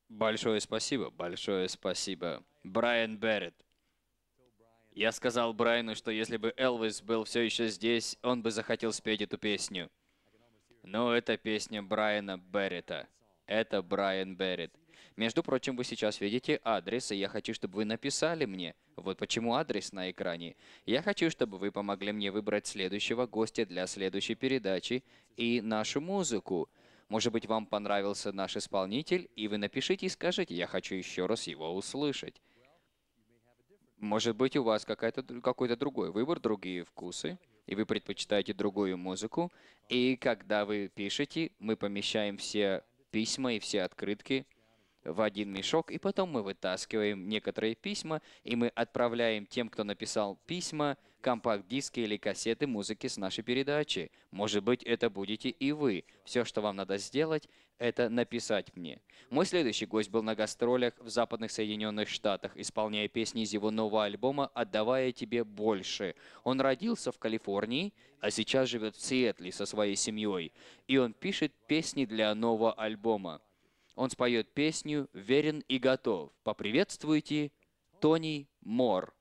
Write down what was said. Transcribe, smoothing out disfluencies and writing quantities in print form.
Большое спасибо, большое спасибо. Брайан Берретт. Я сказал Брайану, что если бы Элвис был все еще здесь, он бы захотел спеть эту песню. Но это песня Брайана Берретта. Это Брайан Берретт. Между прочим, вы сейчас видите адрес, и я хочу, чтобы вы написали мне. Вот почему адрес на экране. Я хочу, чтобы вы помогли мне выбрать следующего гостя для следующей передачи и нашу музыку. Может быть, вам понравился наш исполнитель, и вы напишите и скажите, я хочу еще раз его услышать. Может быть, у вас какой-то другой выбор, другие вкусы, и вы предпочитаете другую музыку. И когда вы пишете, мы помещаем все письма и все открытки в один мешок, и потом мы вытаскиваем некоторые письма, и мы отправляем тем, кто написал письма, компакт-диски или кассеты музыки с нашей передачи. Может быть, это будете и вы. Все, что вам надо сделать, это написать мне. Мой следующий гость был на гастролях в западных Соединенных Штатах, исполняя песни из его нового альбома «Отдавая тебе больше». Он родился в Калифорнии, а сейчас живет в Сиэтле со своей семьей, и он пишет песни для нового альбома. Он споет песню «Верен и готов». Поприветствуйте Тони Мор.